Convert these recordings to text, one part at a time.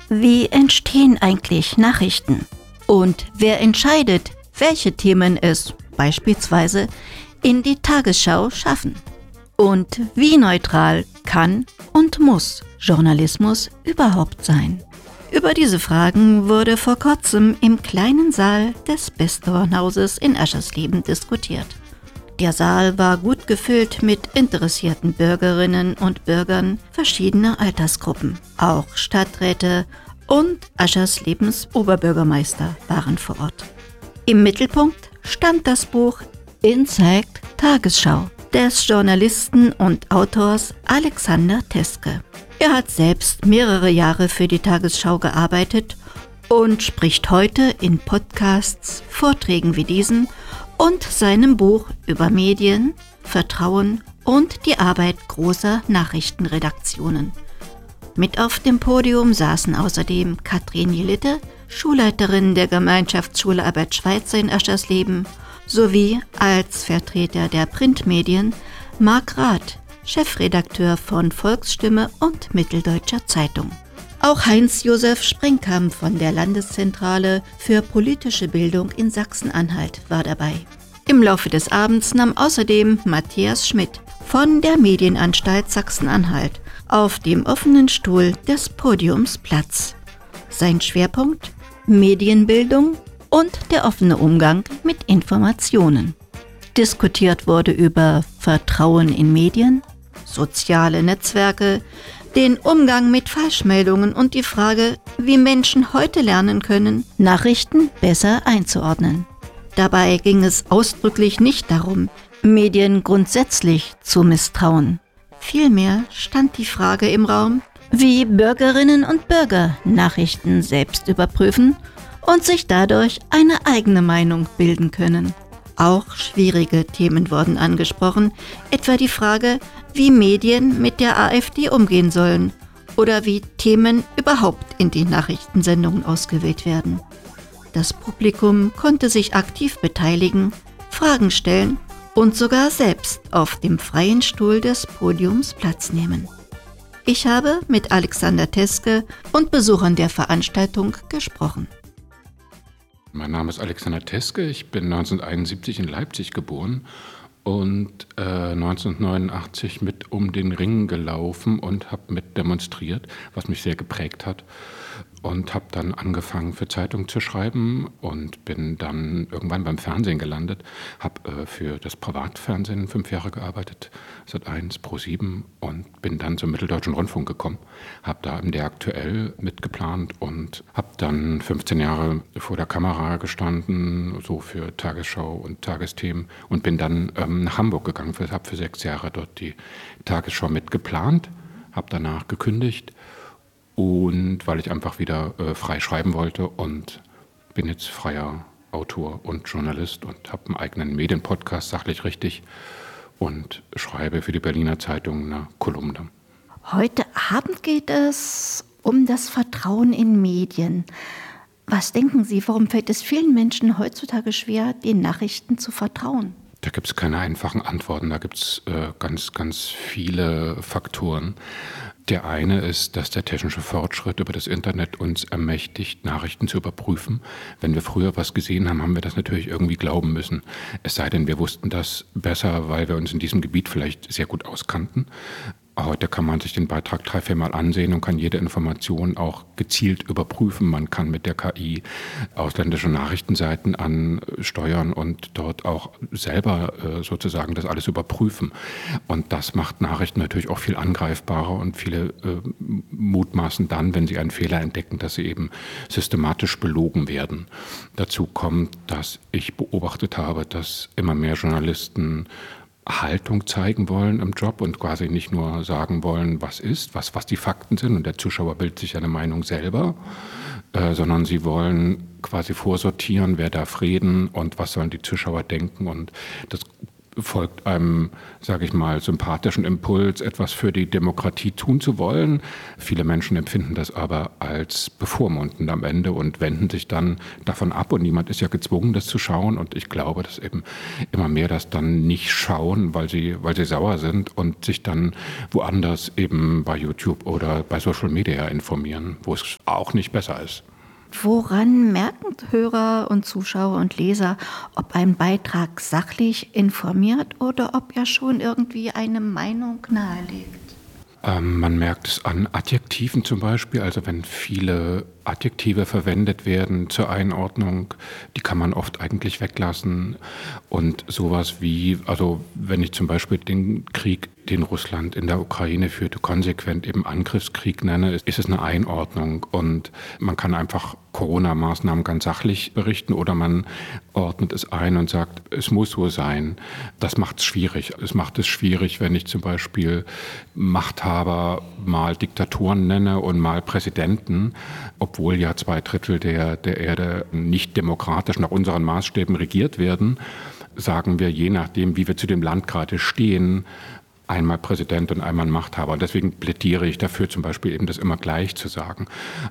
Wie entstehen eigentlich Nachrichten? Und wer entscheidet, welche Themen es beispielsweise in die Tagesschau schaffen? Und wie neutral kann und muss Journalismus überhaupt sein? Über diese Fragen wurde vor kurzem im kleinen Saal des Bestornhauses in Aschersleben diskutiert. Der Saal war gut gefüllt mit interessierten Bürgerinnen und Bürgern verschiedener Altersgruppen. Auch Stadträte und Ascherslebens Oberbürgermeister waren vor Ort. Im Mittelpunkt stand das Buch Inside Tagesschau des Journalisten und Autors Alexander Teske. Er hat selbst mehrere Jahre für die Tagesschau gearbeitet und spricht heute in Podcasts, Vorträgen wie diesen und seinem Buch über Medien, Vertrauen und die Arbeit großer Nachrichtenredaktionen. Mit auf dem Podium saßen außerdem Katrin Jelitte, Schulleiterin der Gemeinschaftsschule Albert Schweitzer in Aschersleben, sowie als Vertreter der Printmedien Marc Rath, Chefredakteur von Volksstimme und Mitteldeutscher Zeitung. Auch Heinz-Josef Sprengkamp von der Landeszentrale für politische Bildung in Sachsen-Anhalt war dabei. Im Laufe des Abends nahm außerdem Matthias Schmidt von der Medienanstalt Sachsen-Anhalt auf dem offenen Stuhl des Podiums Platz. Sein Schwerpunkt: Medienbildung und der offene Umgang mit Informationen. Diskutiert wurde über Vertrauen in Medien, soziale Netzwerke, den Umgang mit Falschmeldungen und die Frage, wie Menschen heute lernen können, Nachrichten besser einzuordnen. Dabei ging es ausdrücklich nicht darum, Medien grundsätzlich zu misstrauen. Vielmehr stand die Frage im Raum, wie Bürgerinnen und Bürger Nachrichten selbst überprüfen und sich dadurch eine eigene Meinung bilden können. Auch schwierige Themen wurden angesprochen, etwa die Frage, wie Medien mit der AfD umgehen sollen oder wie Themen überhaupt in die Nachrichtensendungen ausgewählt werden. Das Publikum konnte sich aktiv beteiligen, Fragen stellen und sogar selbst auf dem freien Stuhl des Podiums Platz nehmen. Ich habe mit Alexander Teske und Besuchern der Veranstaltung gesprochen. Mein Name ist Alexander Teske, ich bin 1971 in Leipzig geboren und 1989 mit um den Ring gelaufen und habe mit demonstriert, was mich sehr geprägt hat. Und habe dann angefangen für Zeitungen zu schreiben und bin dann irgendwann beim Fernsehen gelandet. Habe für das Privatfernsehen 5 Jahre gearbeitet, Sat.1, Pro7 und bin dann zum Mitteldeutschen Rundfunk gekommen. Habe da im Der Aktuell mitgeplant und habe dann 15 Jahre vor der Kamera gestanden, so für Tagesschau und Tagesthemen und bin dann nach Hamburg gegangen. Habe für 6 Jahre dort die Tagesschau mitgeplant, habe danach gekündigt. Und weil ich einfach wieder frei schreiben wollte und bin jetzt freier Autor und Journalist und habe einen eigenen Medienpodcast, sachlich richtig, und schreibe für die Berliner Zeitung eine Kolumne. Heute Abend geht es um das Vertrauen in Medien. Was denken Sie, warum fällt es vielen Menschen heutzutage schwer, den Nachrichten zu vertrauen? Da gibt es keine einfachen Antworten, da gibt es ganz, ganz viele Faktoren. Der eine ist, dass der technische Fortschritt über das Internet uns ermächtigt, Nachrichten zu überprüfen. Wenn wir früher was gesehen haben, haben wir das natürlich irgendwie glauben müssen. Es sei denn, wir wussten das besser, weil wir uns in diesem Gebiet vielleicht sehr gut auskannten. Heute kann man sich den Beitrag 3-4 Mal ansehen und kann jede Information auch gezielt überprüfen. Man kann mit der KI ausländische Nachrichtenseiten ansteuern und dort auch selber sozusagen das alles überprüfen. Und das macht Nachrichten natürlich auch viel angreifbarer und viele mutmaßen dann, wenn sie einen Fehler entdecken, dass sie eben systematisch belogen werden. Dazu kommt, dass ich beobachtet habe, dass immer mehr Journalisten Haltung zeigen wollen im Job und quasi nicht nur sagen wollen, was ist, was die Fakten sind und der Zuschauer bildet sich eine Meinung selber, sondern sie wollen quasi vorsortieren, wer darf reden und was sollen die Zuschauer denken und das folgt einem, sage ich mal, sympathischen Impuls, etwas für die Demokratie tun zu wollen. Viele Menschen empfinden das aber als bevormundend am Ende und wenden sich dann davon ab. Und niemand ist ja gezwungen, das zu schauen. Und ich glaube, dass eben immer mehr das dann nicht schauen, weil sie sauer sind und sich dann woanders eben bei YouTube oder bei Social Media informieren, wo es auch nicht besser ist. Woran merken Hörer und Zuschauer und Leser, ob ein Beitrag sachlich informiert oder ob er schon irgendwie eine Meinung nahelegt? Man merkt es an Adjektiven zum Beispiel, also wenn viele Adjektive verwendet werden zur Einordnung, die kann man oft eigentlich weglassen. Und sowas wie, also wenn ich zum Beispiel den Krieg, den Russland in der Ukraine führte, konsequent eben Angriffskrieg nenne, ist es eine Einordnung. Und man kann einfach Corona-Maßnahmen ganz sachlich berichten oder man ordnet es ein und sagt, es muss so sein. Das macht es schwierig. Es macht es schwierig, wenn ich zum Beispiel Machthaber mal Diktatoren nenne und mal Präsidenten, obwohl ja 2/3 der Erde nicht demokratisch nach unseren Maßstäben regiert werden, sagen wir, je nachdem, wie wir zu dem Land gerade stehen, einmal Präsident und einmal Machthaber. Und deswegen plädiere ich dafür, zum Beispiel eben das immer gleich zu sagen.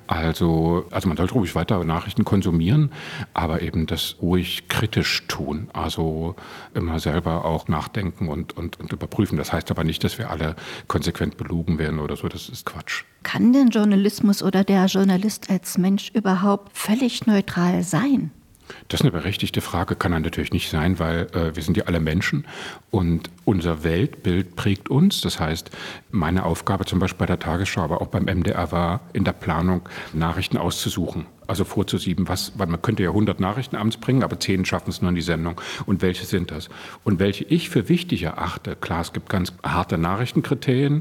Also man sollte ruhig weiter Nachrichten konsumieren, aber eben das ruhig kritisch tun. Also immer selber auch nachdenken und überprüfen. Das heißt aber nicht, dass wir alle konsequent belogen werden oder so. Das ist Quatsch. Kann denn Journalismus oder der Journalist als Mensch überhaupt völlig neutral sein? Das ist eine berechtigte Frage, kann er natürlich nicht sein, weil wir sind ja alle Menschen und unser Weltbild prägt uns. Das heißt, meine Aufgabe zum Beispiel bei der Tagesschau, aber auch beim MDR war in der Planung, Nachrichten auszusuchen. Also vorzusieben, weil man könnte ja 100 Nachrichten abends bringen, aber 10 schaffen es nur in die Sendung. Und welche sind das? Und welche ich für wichtig erachte, klar, es gibt ganz harte Nachrichtenkriterien,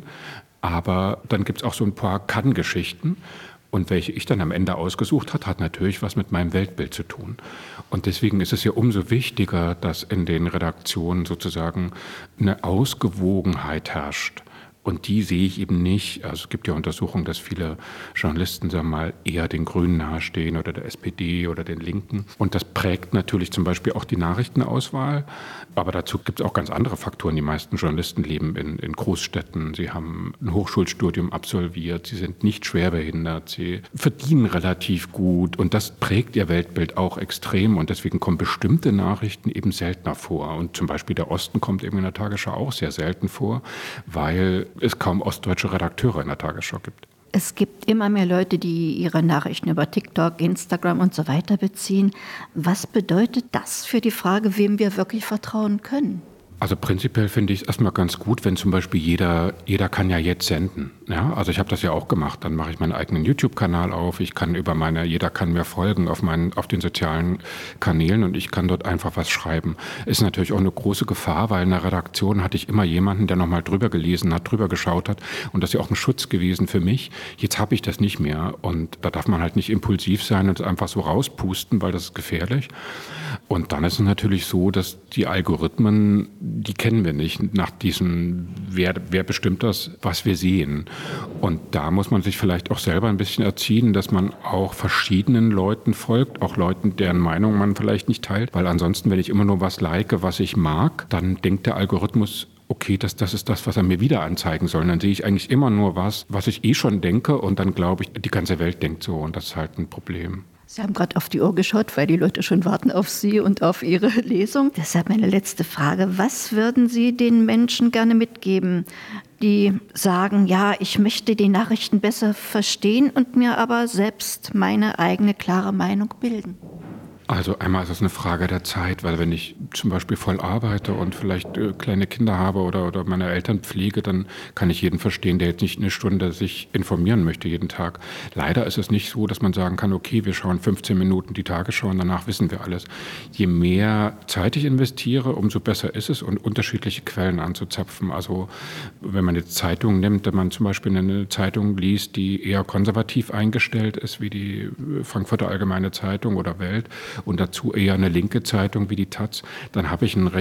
aber dann gibt es auch so ein paar Kann-Geschichten. Und welche ich dann am Ende ausgesucht habe, hat natürlich was mit meinem Weltbild zu tun. Und deswegen ist es ja umso wichtiger, dass in den Redaktionen sozusagen eine Ausgewogenheit herrscht. Und die sehe ich eben nicht. Also es gibt ja Untersuchungen, dass viele Journalisten, sagen wir mal, eher den Grünen nahestehen oder der SPD oder den Linken. Und das prägt natürlich zum Beispiel auch die Nachrichtenauswahl. Aber dazu gibt es auch ganz andere Faktoren. Die meisten Journalisten leben in Großstädten. Sie haben ein Hochschulstudium absolviert. Sie sind nicht schwerbehindert. Sie verdienen relativ gut. Und das prägt ihr Weltbild auch extrem. Und deswegen kommen bestimmte Nachrichten eben seltener vor. Und zum Beispiel der Osten kommt eben in der Tagesschau auch sehr selten vor, weil es kaum ostdeutsche Redakteure in der Tagesschau gibt. Es gibt immer mehr Leute, die ihre Nachrichten über TikTok, Instagram und so weiter beziehen. Was bedeutet das für die Frage, wem wir wirklich vertrauen können? Also prinzipiell finde ich es erstmal ganz gut, wenn zum Beispiel jeder kann ja jetzt senden. Ja? Also ich habe das ja auch gemacht. Dann mache ich meinen eigenen YouTube-Kanal auf. Ich kann jeder kann mir folgen auf den sozialen Kanälen und ich kann dort einfach was schreiben. Ist natürlich auch eine große Gefahr, weil in der Redaktion hatte ich immer jemanden, der nochmal drüber gelesen hat, drüber geschaut hat. Und das ist ja auch ein Schutz gewesen für mich. Jetzt habe ich das nicht mehr. Und da darf man halt nicht impulsiv sein und es einfach so rauspusten, weil das ist gefährlich. Und dann ist es natürlich so, dass die Algorithmen, die kennen wir nicht nach diesem, wer bestimmt das, was wir sehen. Und da muss man sich vielleicht auch selber ein bisschen erziehen, dass man auch verschiedenen Leuten folgt, auch Leuten, deren Meinung man vielleicht nicht teilt. Weil ansonsten, wenn ich immer nur was like, was ich mag, dann denkt der Algorithmus, okay, das ist das, was er mir wieder anzeigen soll. Und dann sehe ich eigentlich immer nur was ich eh schon denke und dann glaube ich, die ganze Welt denkt so und das ist halt ein Problem. Sie haben gerade auf die Uhr geschaut, weil die Leute schon warten auf Sie und auf Ihre Lesung. Deshalb meine letzte Frage. Was würden Sie den Menschen gerne mitgeben, die sagen, ja, ich möchte die Nachrichten besser verstehen und mir aber selbst meine eigene klare Meinung bilden? Also einmal ist es eine Frage der Zeit, weil wenn ich zum Beispiel voll arbeite und vielleicht kleine Kinder habe oder meine Eltern pflege, dann kann ich jeden verstehen, der jetzt nicht eine Stunde sich informieren möchte jeden Tag. Leider ist es nicht so, dass man sagen kann, okay, wir schauen 15 Minuten die Tagesschau und danach wissen wir alles. Je mehr Zeit ich investiere, umso besser ist es und unterschiedliche Quellen anzuzapfen. Also wenn man jetzt Zeitungen nimmt, wenn man zum Beispiel eine Zeitung liest, die eher konservativ eingestellt ist, wie die Frankfurter Allgemeine Zeitung oder Welt, und dazu eher eine linke Zeitung wie die taz, dann habe ich ein recht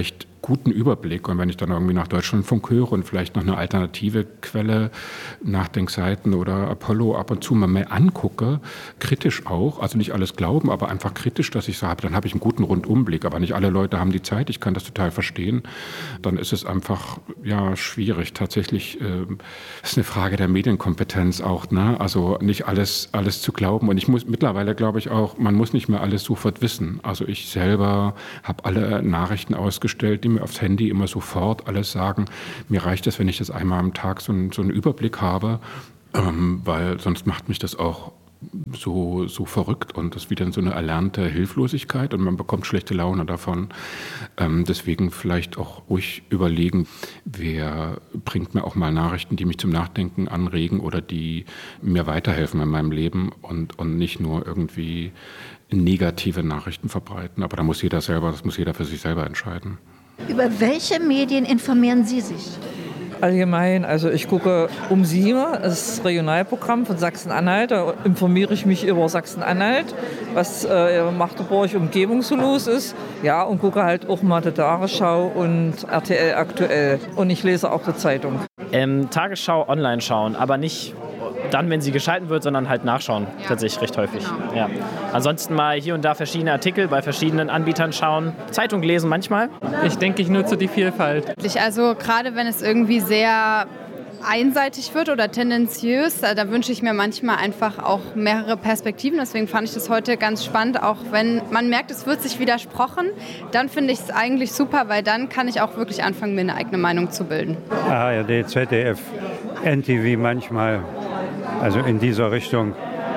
guten Überblick. Und wenn ich dann irgendwie nach Deutschlandfunk höre und vielleicht noch eine alternative Quelle, Nachdenkseiten oder Apollo ab und zu mal mehr angucke, kritisch auch, also nicht alles glauben, aber einfach kritisch, dass ich sage, dann habe ich einen guten Rundumblick. Aber nicht alle Leute haben die Zeit, ich kann das total verstehen. Dann ist es einfach schwierig. Tatsächlich ist eine Frage der Medienkompetenz auch, ne? Also nicht alles zu glauben. Und mittlerweile glaube ich auch, man muss nicht mehr alles sofort wissen. Also ich selber habe alle Nachrichten ausgestellt, die mir aufs Handy immer sofort alles sagen. Mir reicht es, wenn ich das einmal am Tag so einen Überblick habe, weil sonst macht mich das auch so verrückt und das ist wieder so eine erlernte Hilflosigkeit und man bekommt schlechte Laune davon. Deswegen vielleicht auch ruhig überlegen, wer bringt mir auch mal Nachrichten, die mich zum Nachdenken anregen oder die mir weiterhelfen in meinem Leben und nicht nur irgendwie negative Nachrichten verbreiten. Aber das muss jeder für sich selber entscheiden. Über welche Medien informieren Sie sich? Allgemein, also ich gucke um 7, das Regionalprogramm von Sachsen-Anhalt, da informiere ich mich über Sachsen-Anhalt, was in Magdeburg Umgebung so los ist. Ja, und gucke halt auch mal die Tagesschau und RTL aktuell. Und ich lese auch die Zeitung. Tagesschau online schauen, aber nicht dann, wenn sie geschalten wird, sondern halt nachschauen, tatsächlich recht häufig. Genau. Ja. Ansonsten mal hier und da verschiedene Artikel bei verschiedenen Anbietern schauen, Zeitung lesen manchmal. Ich denke, ich nutze die Vielfalt. Also gerade wenn es irgendwie sehr einseitig wird oder tendenziös, da wünsche ich mir manchmal einfach auch mehrere Perspektiven. Deswegen fand ich das heute ganz spannend, auch wenn man merkt, es wird sich widersprochen, dann finde ich es eigentlich super, weil dann kann ich auch wirklich anfangen, mir eine eigene Meinung zu bilden. ARD, ZDF, NTV manchmal, also in dieser Richtung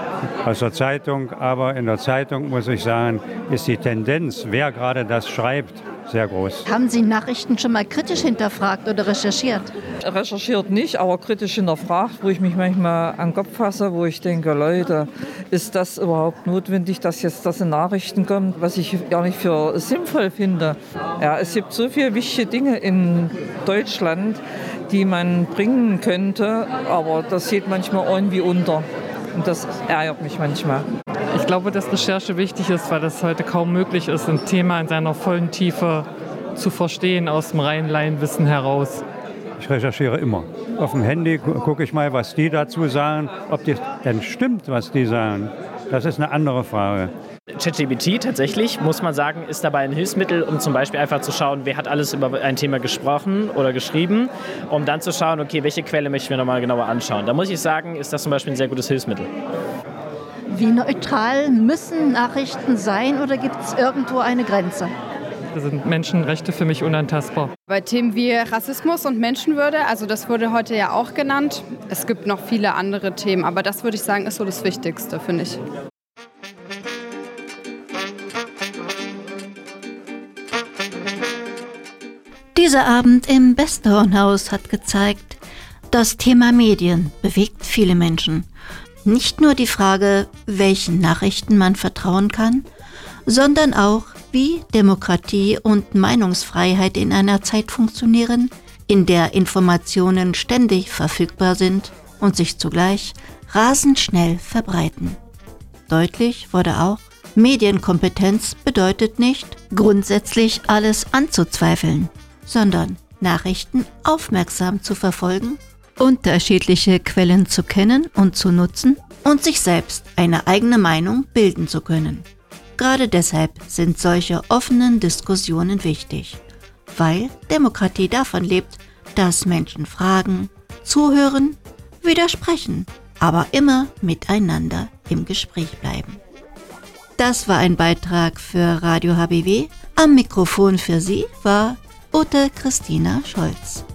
aus der Zeitung. Aber in der Zeitung, muss ich sagen, ist die Tendenz, wer gerade das schreibt, sehr groß. Haben Sie Nachrichten schon mal kritisch hinterfragt oder recherchiert? Recherchiert nicht, aber kritisch hinterfragt, wo ich mich manchmal an den Kopf fasse, wo ich denke, Leute, ist das überhaupt notwendig, dass jetzt das in Nachrichten kommt, was ich gar nicht für sinnvoll finde. Ja, es gibt so viele wichtige Dinge in Deutschland, die man bringen könnte, aber das geht manchmal irgendwie unter. Und das ärgert mich manchmal. Ich glaube, dass Recherche wichtig ist, weil es heute kaum möglich ist, ein Thema in seiner vollen Tiefe zu verstehen aus dem reinen Laienwissen heraus. Ich recherchiere immer. Auf dem Handy gucke ich mal, was die dazu sagen. Ob das denn stimmt, was die sagen, das ist eine andere Frage. ChatGPT tatsächlich, muss man sagen, ist dabei ein Hilfsmittel, um zum Beispiel einfach zu schauen, wer hat alles über ein Thema gesprochen oder geschrieben, um dann zu schauen, okay, welche Quelle möchte ich mir nochmal genauer anschauen. Da muss ich sagen, ist das zum Beispiel ein sehr gutes Hilfsmittel. Wie neutral müssen Nachrichten sein oder gibt es irgendwo eine Grenze? Da sind Menschenrechte für mich unantastbar. Bei Themen wie Rassismus und Menschenwürde, also das wurde heute ja auch genannt. Es gibt noch viele andere Themen, aber das würde ich sagen, ist so das Wichtigste, finde ich. Dieser Abend im Besthornhaus hat gezeigt, das Thema Medien bewegt viele Menschen. Nicht nur die Frage, welchen Nachrichten man vertrauen kann, sondern auch, wie Demokratie und Meinungsfreiheit in einer Zeit funktionieren, in der Informationen ständig verfügbar sind und sich zugleich rasend schnell verbreiten. Deutlich wurde auch, Medienkompetenz bedeutet nicht, grundsätzlich alles anzuzweifeln, sondern Nachrichten aufmerksam zu verfolgen, unterschiedliche Quellen zu kennen und zu nutzen und sich selbst eine eigene Meinung bilden zu können. Gerade deshalb sind solche offenen Diskussionen wichtig, weil Demokratie davon lebt, dass Menschen fragen, zuhören, widersprechen, aber immer miteinander im Gespräch bleiben. Das war ein Beitrag für Radio HBW. Am Mikrofon für Sie war Ute Christina Scholz.